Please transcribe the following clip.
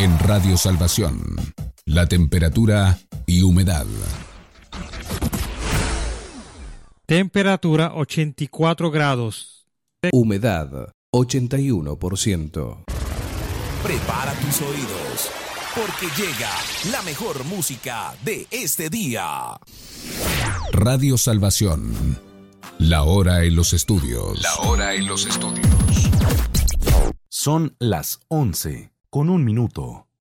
En Radio Salvación, la temperatura y humedad. Temperatura 84 grados. Humedad 81%. Prepara tus oídos, porque llega la mejor música de este día. Radio Salvación, la hora en los estudios. La hora en los estudios. Son las 11:01.